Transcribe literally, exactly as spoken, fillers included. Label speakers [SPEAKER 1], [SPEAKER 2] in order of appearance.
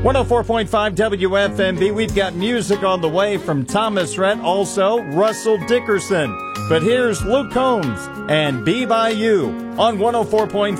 [SPEAKER 1] one oh four point five W F M B. We've got music on the way from Thomas Rhett, also Russell Dickerson. But here's Luke Combs and Be By You on one oh four point five